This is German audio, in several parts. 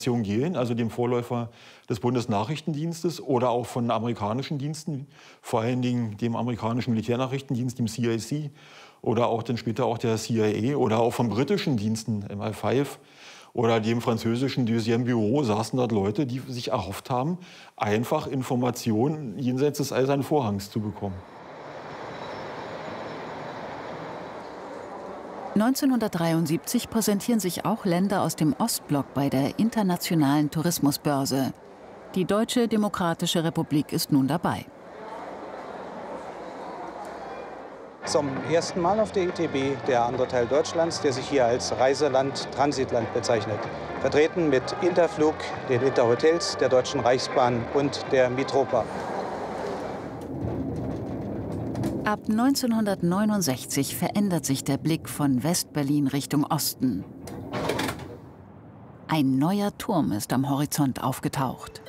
Gehlen, also dem Vorläufer des Bundesnachrichtendienstes oder auch von amerikanischen Diensten, vor allen Dingen dem amerikanischen Militärnachrichtendienst, dem CIC oder auch dann später auch der CIA oder auch von britischen Diensten, MI5 oder dem französischen Deuxième Bureau, saßen dort Leute, die sich erhofft haben, einfach Informationen jenseits des Eisernen Vorhangs zu bekommen. 1973 präsentieren sich auch Länder aus dem Ostblock bei der Internationalen Tourismusbörse. Die Deutsche Demokratische Republik ist nun dabei. Zum ersten Mal auf der ITB der andere Teil Deutschlands, der sich hier als Reiseland, Transitland bezeichnet. Vertreten mit Interflug, den Interhotels, der Deutschen Reichsbahn und der Mitropa. Ab 1969 verändert sich der Blick von West-Berlin Richtung Osten. Ein neuer Turm ist am Horizont aufgetaucht.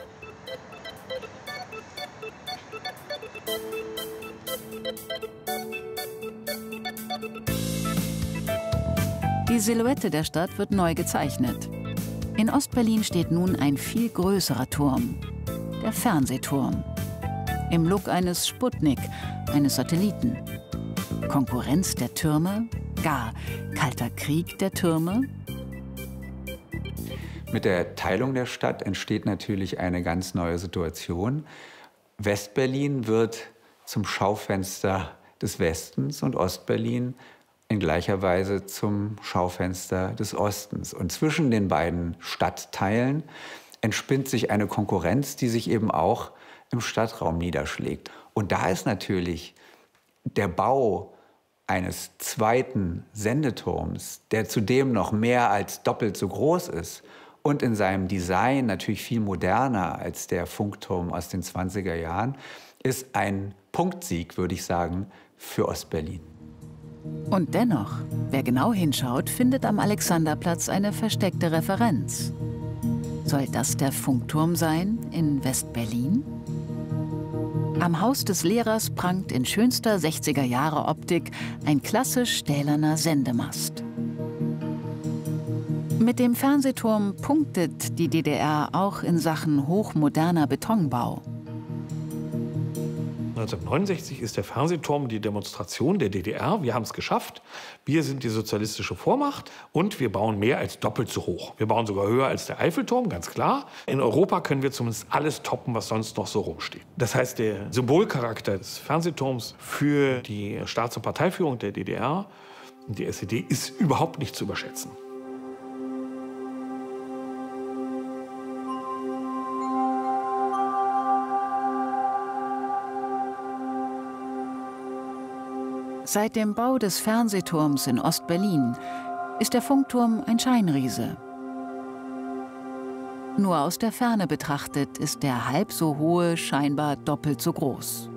Die Silhouette der Stadt wird neu gezeichnet. In Ostberlin steht nun ein viel größerer Turm, der Fernsehturm. Im Look eines Sputnik, eines Satelliten. Konkurrenz der Türme? Gar Kalter Krieg der Türme? Mit der Teilung der Stadt entsteht natürlich eine ganz neue Situation. Westberlin wird zum Schaufenster des Westens und Ostberlin in gleicher Weise zum Schaufenster des Ostens. Und zwischen den beiden Stadtteilen entspinnt sich eine Konkurrenz, die sich eben auch im Stadtraum niederschlägt. Und da ist natürlich der Bau eines zweiten Sendeturms, der zudem noch mehr als doppelt so groß ist und in seinem Design natürlich viel moderner als der Funkturm aus den 20er Jahren, ist ein Punktsieg, würde ich sagen, für Ostberlin. Und dennoch, wer genau hinschaut, findet am Alexanderplatz eine versteckte Referenz. Soll das der Funkturm sein in West-Berlin? Am Haus des Lehrers prangt in schönster 60er-Jahre-Optik ein klassisch stählerner Sendemast. Mit dem Fernsehturm punktet die DDR auch in Sachen hochmoderner Betonbau. 1969 ist der Fernsehturm die Demonstration der DDR. Wir haben es geschafft. Wir sind die sozialistische Vormacht und wir bauen mehr als doppelt so hoch. Wir bauen sogar höher als der Eiffelturm, ganz klar. In Europa können wir zumindest alles toppen, was sonst noch so rumsteht. Das heißt, der Symbolcharakter des Fernsehturms für die Staats- und Parteiführung der DDR und die SED ist überhaupt nicht zu überschätzen. Seit dem Bau des Fernsehturms in Ostberlin ist der Funkturm ein Scheinriese. Nur aus der Ferne betrachtet ist der halb so hohe scheinbar doppelt so groß.